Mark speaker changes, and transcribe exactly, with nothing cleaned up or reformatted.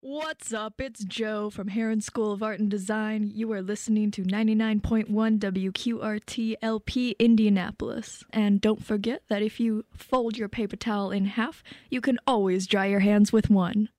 Speaker 1: What's up? It's Joe from Heron School of Art and Design. You are listening to ninety-nine point one W Q R T L P Indianapolis. And don't forget that if you fold your paper towel in half, you can always dry your hands with one.